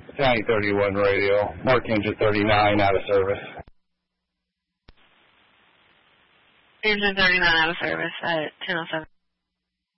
County 31 radio, Mark Engine 39 out of service. Engine 39 out of service at 10:07.